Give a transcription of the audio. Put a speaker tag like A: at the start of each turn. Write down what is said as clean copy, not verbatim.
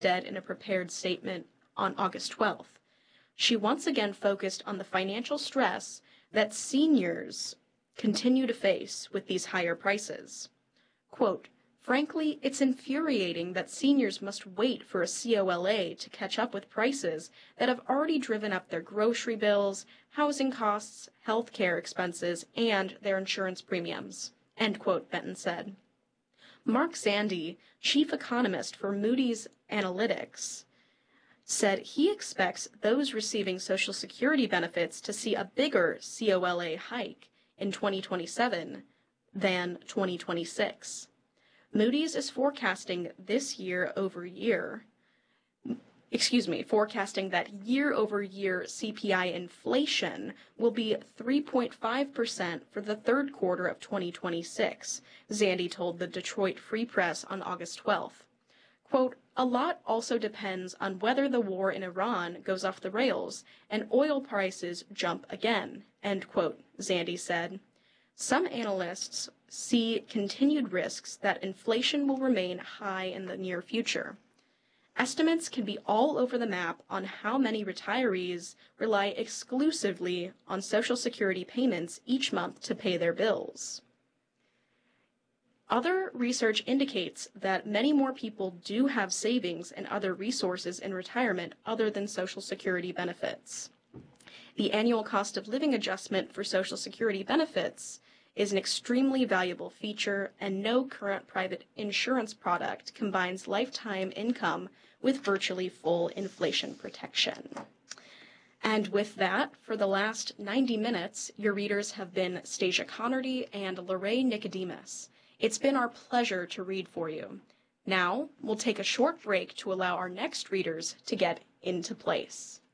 A: said in a prepared statement on August 12th. She once again focused on the financial stress that seniors continue to face with these higher prices. Quote, "Frankly, it's infuriating that seniors must wait for a COLA to catch up with prices that have already driven up their grocery bills, housing costs, health care expenses, and their insurance premiums," end quote, Benton said. Mark Zandi, chief economist for Moody's Analytics, said he expects those receiving Social Security benefits to see a bigger COLA hike in 2027 than 2026. Moody's is forecasting forecasting that year-over-year CPI inflation will be 3.5% for the third quarter of 2026, Zandi told the Detroit Free Press on August 12th. Quote, "A lot also depends on whether the war in Iran goes off the rails and oil prices jump again," end quote, Zandi said. Some analysts see continued risks that inflation will remain high in the near future. Estimates can be all over the map on how many retirees rely exclusively on Social Security payments each month to pay their bills. Other research indicates that many more people do have savings and other resources in retirement other than Social Security benefits. The annual cost of living adjustment for Social Security benefits is an extremely valuable feature, and no current private insurance product combines lifetime income with virtually full inflation protection. And with that, for the last 90 minutes, your readers have been Stasia Connerty and Lorraine Nicodemus. It's been our pleasure to read for you. Now, we'll take a short break to allow our next readers to get into place.